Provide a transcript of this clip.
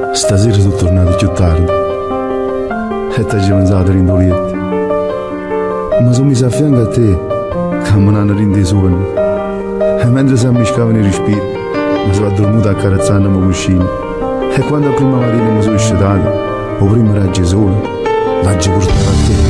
Stasera sono tornato più tardi e ti ho pensato rindolietto. Ma sono messo a fianco a te, camminando in dei sogni. E mentre si ammiscavano i respiri, mi sono addormentato accarezzandomi il cuscino. E quando a prima mattina mi sono scedato, o prima raggio sole, l'aggi portato a te.